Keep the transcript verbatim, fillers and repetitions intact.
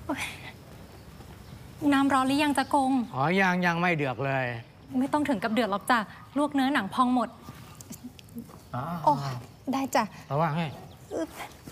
น้ำร้อนหรือยังจะกงอ๋อยังยังไม่เดือดเลยไม่ต้องถึงกับเดือดหรอกจ้ะลวกเนื้อหนังพองหมดโอ้ได้จ้ะระวังให้